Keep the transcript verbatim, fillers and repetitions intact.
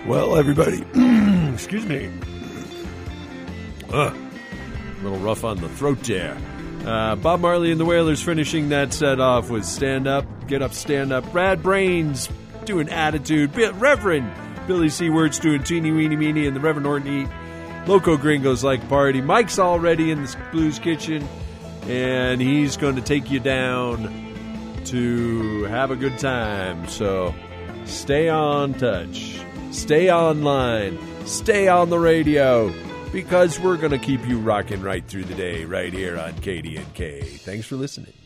Well, everybody, excuse me. Uh, a little rough on the throat there. Uh, Bob Marley and the Wailers finishing that set off with Stand Up, Get Up, Stand Up. Brad Brains doing Attitude. B- Reverend Billy Seawards doing Teeny Weeny Meeny and the Reverend Norton Eat. Loco Gringos Like Party. Mike's already in the Blues Kitchen, and he's going to take you down to have a good time. So stay on touch. Stay online. Stay on the radio. Because we're going to keep you rocking right through the day right here on K D N K. Thanks for listening.